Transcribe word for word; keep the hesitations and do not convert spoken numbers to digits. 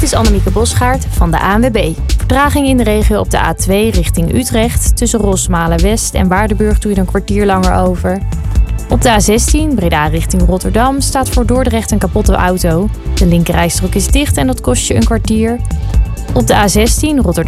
is Annemieke Bosgaard van de A N W B. Vertraging in de regio op de A twee richting Utrecht. Tussen Rosmalen West en Waardenburg doe je er een kwartier langer over. Op de A zestien, Breda richting Rotterdam, staat voor Dordrecht een kapotte auto. De linkerrijstrook is dicht en dat kost je een kwartier. Op de A zestien, Rotterdam